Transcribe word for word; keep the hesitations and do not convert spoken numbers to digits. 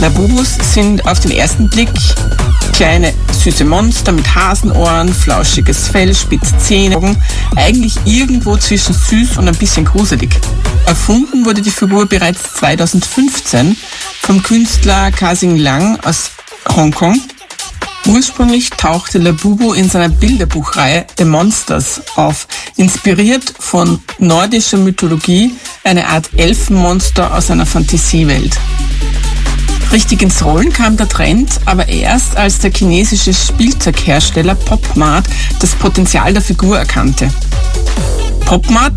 Labubus sind auf den ersten Blick kleine, süße Monster mit Hasenohren, flauschiges Fell, spitze Zähne, Augen, eigentlich irgendwo zwischen süß und ein bisschen gruselig. Erfunden wurde die Figur bereits zweitausendfünfzehn vom Künstler Ka-Sing Lang aus Hongkong. Ursprünglich tauchte Labubu in seiner Bilderbuchreihe The Monsters auf, inspiriert von nordischer Mythologie, eine Art Elfenmonster aus einer Fantasiewelt. Richtig ins Rollen kam der Trend aber erst, als der chinesische Spielzeughersteller Pop Mart das Potenzial der Figur erkannte. Pop Mart